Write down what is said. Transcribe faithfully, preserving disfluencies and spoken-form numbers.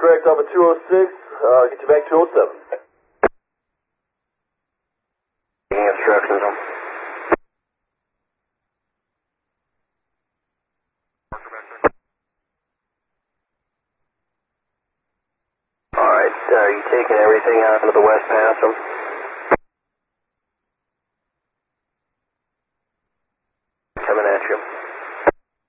correct off of two oh six. Uh, get you back two oh seven. Instructions on. Alright, are you taking everything out into the west pass?